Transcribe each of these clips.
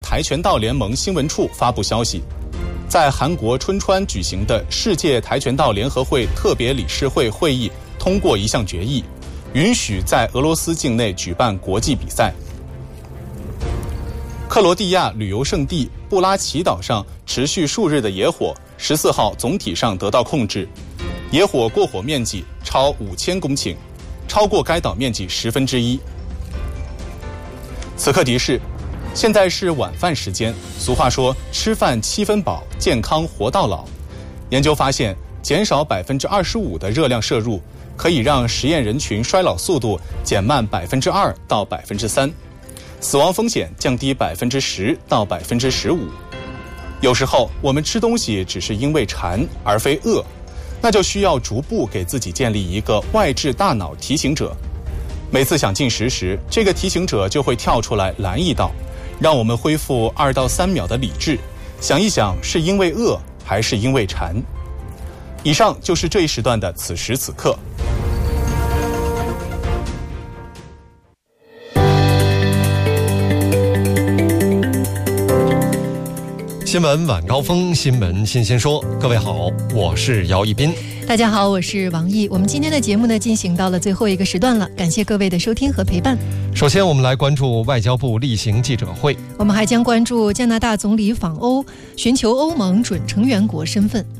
跆拳道联盟新闻处发布消息，在韩国春川举行的世界跆拳道联合会特别理事会会议通过一项决议，允许在俄罗斯境内举办国际比赛。克罗地亚旅游胜地布拉奇岛上持续数日的野火14号总体上得到控制，野火过火面积超5000公顷，超过该岛面积1/10。此刻提示，现在是晚饭时间，俗话说吃饭7分饱，健康活到老。研究发现，减少25%的热量摄入，可以让实验人群衰老速度减慢2%到3%，死亡风险降低10%到15%。有时候我们吃东西只是因为馋而非饿，那就需要逐步给自己建立一个外置大脑提醒者。每次想进食时，这个提醒者就会跳出来拦一道，让我们恢复2到3秒的理智，想一想是因为饿还是因为馋。以上就是这一时段的此时此刻。 新闻晚高峰，新闻新鲜说。各位好，我是姚一斌。 大家好，我是王毅。我们今天的节目呢，进行到了最后一个时段了，感谢各位的收听和陪伴。 首先我们来关注外交部例行记者会， 我们还将关注加拿大总理访欧，寻求欧盟准成员国身份。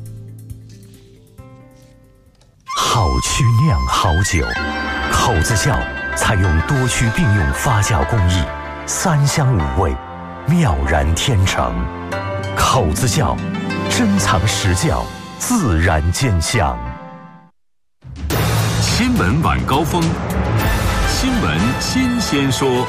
好曲酿好酒，口子窖采用多区并用发酵工艺，3香5味，妙然天成。口子窖，珍藏实窖，自然见香。 新闻晚高峰，新闻新鲜说。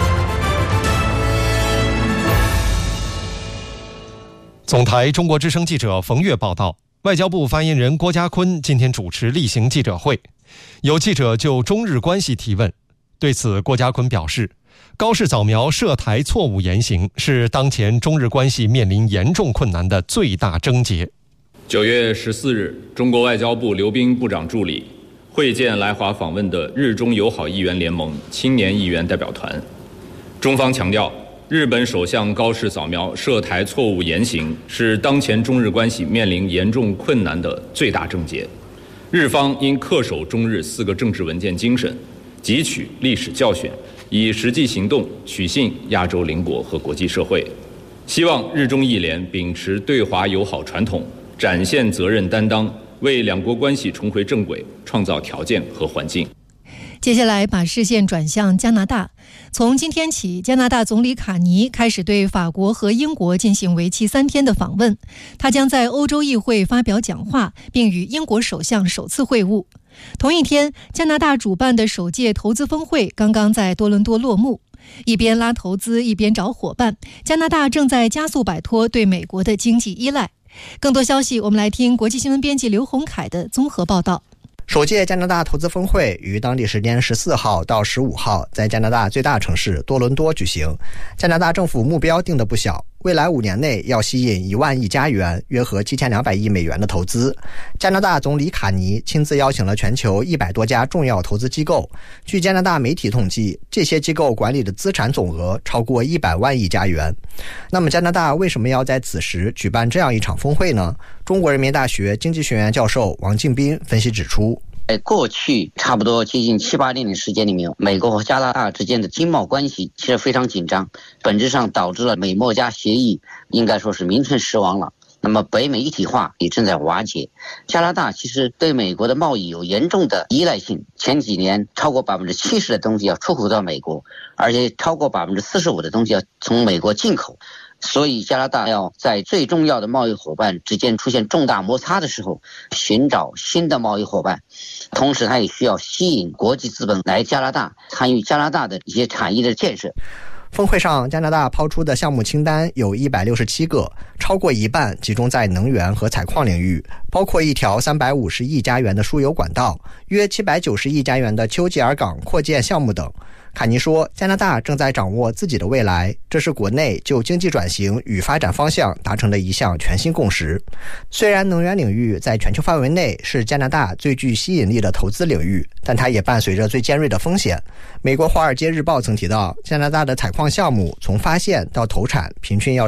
总台中国之声记者冯月报道，外交部发言人郭家坤今天主持例行记者会，有记者就中日关系提问。对此，郭家坤表示，高市早苗涉台错误言行是当前中日关系面临严重困难的最大症结。 9月14日，中国外交部刘彬部长助理会见来华访问的日中友好议员联盟青年议员代表团。中方强调，日本首相高市早苗涉台错误言行是当前中日关系面临严重困难的最大症结。日方应恪守中日4个政治文件精神，汲取历史教训，以实际行动取信亚洲邻国和国际社会。希望日中议联秉持对华友好传统，展现责任担当，为两国关系重回正轨创造条件和环境。 接下来把视线转向加拿大。从今天起，加拿大总理卡尼开始对法国和英国进行为期3天的访问，他将在欧洲议会发表讲话，并与英国首相首次会晤。同一天，加拿大主办的首届投资峰会刚刚在多伦多落幕。一边拉投资，一边找伙伴，加拿大正在加速摆脱对美国的经济依赖。更多消息，我们来听国际新闻编辑刘洪凯的综合报道。 首届加拿大投资峰会于当地时间14号到15号在加拿大最大城市多伦多举行。加拿大政府目标定得不小，未来5年内要吸引1万亿加元，约合7200亿美元的投资。加拿大总理卡尼亲自邀请了全球100多家重要投资机构。据加拿大媒体统计，这些机构管理的资产总额超过100万亿加元。那么加拿大为什么要在此时举办这样一场峰会呢？中国人民大学经济学院教授王敬斌分析指出， 在过去差不多接近7、8年的时间里面，美国和加拿大之间的经贸关系其实非常紧张，本质上导致了美墨加协议应该说是名存实亡了。那么北美一体化也正在瓦解。加拿大其实对美国的贸易有严重的依赖性，前几年超过70%的东西要出口到美国，而且超过45%的东西要从美国进口。所以加拿大要在最重要的贸易伙伴之间出现重大摩擦的时候，寻找新的贸易伙伴，同时它也需要吸引国际资本来加拿大，参与加拿大的一些产业的建设。 峰会上，加拿大抛出的项目清单有167个，超过一半集中在能源和采矿领域，包括一条350亿加元的输油管道，约790亿加元的丘吉尔港扩建项目等。卡尼说，加拿大正在掌握自己的未来，这是国内就经济转型与发展方向达成的一项全新共识。虽然能源领域在全球范围内是加拿大最具吸引力的投资领域，但它也伴随着最尖锐的风险。美国《华尔街日报》曾提到，加拿大的采矿项目从发现到投产平均要